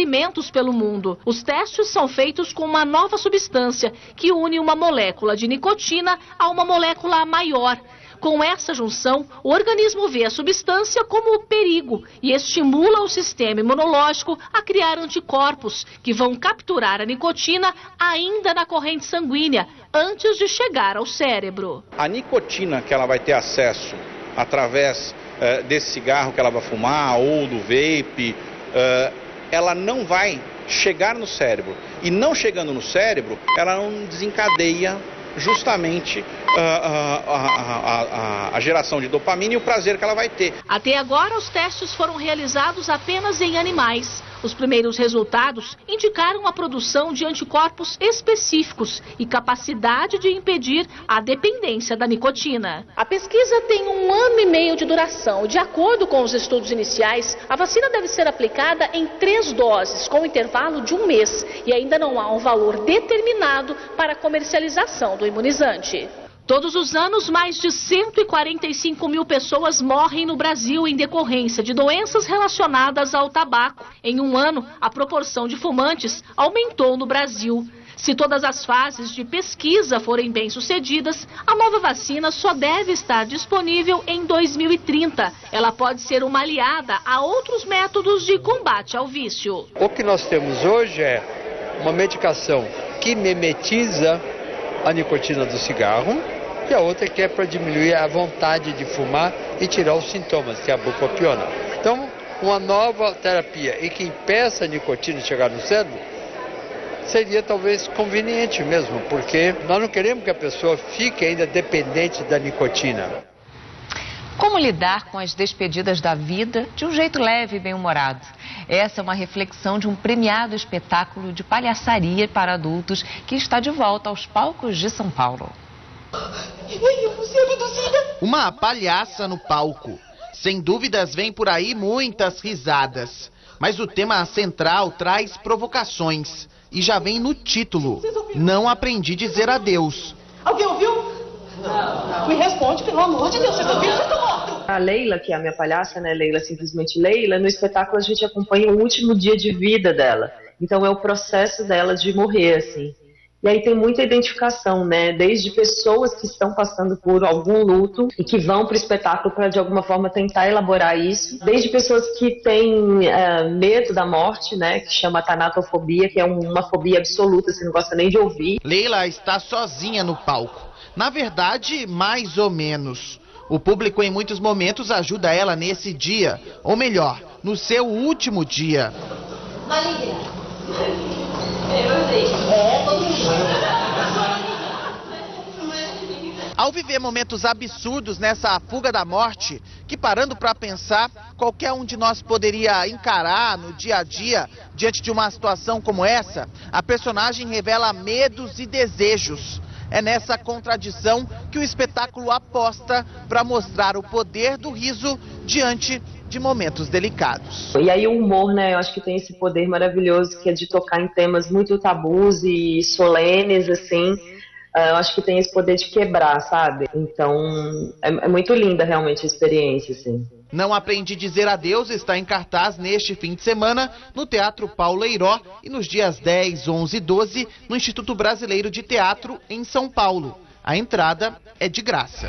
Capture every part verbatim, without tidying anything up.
experimentos pelo mundo. Os testes são feitos com uma nova substância que une uma molécula de nicotina a uma molécula maior. Com essa junção, o organismo vê a substância como perigo e estimula o sistema imunológico a criar anticorpos que vão capturar a nicotina ainda na corrente sanguínea, antes de chegar ao cérebro. A nicotina que ela vai ter acesso através uh, desse cigarro que ela vai fumar ou do vape, uh, ela não vai chegar no cérebro. E não chegando no cérebro, ela não desencadeia justamente a, a, a, a, a geração de dopamina e o prazer que ela vai ter. Até agora, os testes foram realizados apenas em animais. Os primeiros resultados indicaram a produção de anticorpos específicos e capacidade de impedir a dependência da nicotina. A pesquisa tem um ano e meio de duração. De acordo com os estudos iniciais, a vacina deve ser aplicada em três doses, com intervalo de um mês. E ainda não há um valor determinado para a comercialização do imunizante. Todos os anos, mais de cento e quarenta e cinco mil pessoas morrem no Brasil em decorrência de doenças relacionadas ao tabaco. Em um ano, a proporção de fumantes aumentou no Brasil. Se todas as fases de pesquisa forem bem-sucedidas, a nova vacina só deve estar disponível em dois mil e trinta. Ela pode ser uma aliada a outros métodos de combate ao vício. O que nós temos hoje é uma medicação que mimetiza a nicotina do cigarro, e a outra que é para diminuir a vontade de fumar e tirar os sintomas, que é a bupropiona. Então, uma nova terapia e que impeça a nicotina de chegar no cérebro seria talvez conveniente mesmo, porque nós não queremos que a pessoa fique ainda dependente da nicotina. Como lidar com as despedidas da vida de um jeito leve e bem-humorado? Essa é uma reflexão de um premiado espetáculo de palhaçaria para adultos que está de volta aos palcos de São Paulo. Uma palhaça no palco. Sem dúvidas, vem por aí muitas risadas. Mas o tema central traz provocações. E já vem no título. Não aprendi a dizer adeus. Alguém ouviu? Não, não. Me responde, pelo amor de Deus, você tá ouvindo? Você tá morto. A Leila, que é a minha palhaça, né, Leila, simplesmente Leila, no espetáculo a gente acompanha o último dia de vida dela. Então é o processo dela de morrer, assim. E aí tem muita identificação, né, desde pessoas que estão passando por algum luto e que vão para o espetáculo para de alguma forma tentar elaborar isso, desde pessoas que têm é, medo da morte, né, que chama tanatofobia, que é uma fobia absoluta, você não gosta nem de ouvir. Leila está sozinha no palco. Na verdade, mais ou menos. O público em muitos momentos ajuda ela nesse dia, ou melhor, no seu último dia. Maligna. É, todo mundo. Ao viver momentos absurdos nessa fuga da morte, que parando para pensar, qualquer um de nós poderia encarar no dia a dia, diante de uma situação como essa, a personagem revela medos e desejos. É nessa contradição que o espetáculo aposta para mostrar o poder do riso diante de momentos delicados. E aí o humor, né, eu acho que tem esse poder maravilhoso que é de tocar em temas muito tabus e solenes, assim. Eu acho que tem esse poder de quebrar, sabe? Então, é, é muito linda realmente a experiência, assim. Não Aprendi a Dizer Adeus está em cartaz neste fim de semana no Teatro Paulo Eiró e nos dias dez, onze e doze no Instituto Brasileiro de Teatro em São Paulo. A entrada é de graça.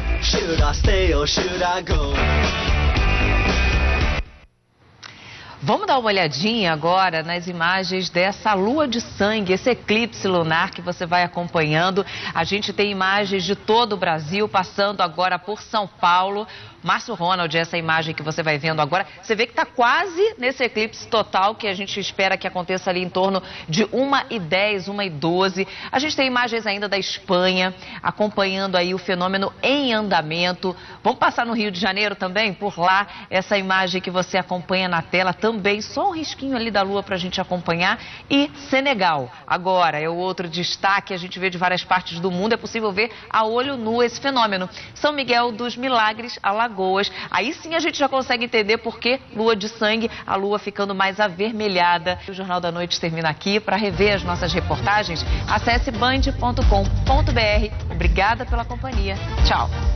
Vamos dar uma olhadinha agora nas imagens dessa lua de sangue, esse eclipse lunar que você vai acompanhando. A gente tem imagens de todo o Brasil, passando agora por São Paulo. Márcio Ronald, essa imagem que você vai vendo agora, você vê que está quase nesse eclipse total que a gente espera que aconteça ali em torno de uma e dez, uma e doze. A gente tem imagens ainda da Espanha, acompanhando aí o fenômeno em andamento. Vamos passar no Rio de Janeiro também, por lá, essa imagem que você acompanha na tela também, só um risquinho ali da lua para a gente acompanhar. E Senegal, agora é o outro destaque, a gente vê de várias partes do mundo, é possível ver a olho nu esse fenômeno. São Miguel dos Milagres, Alagoas. Aí sim a gente já consegue entender por que lua de sangue, a lua ficando mais avermelhada. O Jornal da Noite termina aqui. Para rever as nossas reportagens, acesse band ponto com ponto br. Obrigada pela companhia. Tchau.